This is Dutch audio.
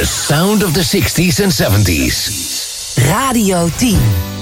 The sound of the 60s and 70s. Radio 10.